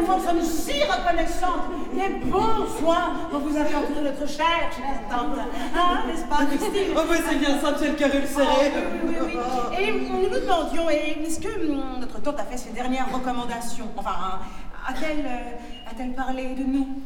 nous en sommes si reconnaissantes des bons soins dont vous avez entouré notre chère tante. Hein, n'est-ce pas, Christine? Oh, mais c'est bien ça, monsieur le carré serré. Oui. Et nous nous demandions, est-ce que notre tante a fait ses dernières recommandations? Enfin, a-t-elle parlé de nous?